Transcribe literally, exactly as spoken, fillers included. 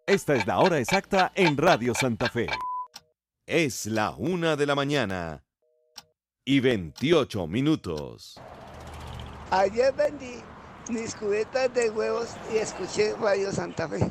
Esta es la hora exacta en Radio Santa Fe. Es la una de la mañana y veintiocho minutos. Ayer vendí mis cubetas de huevos y escuché Radio Santa Fe.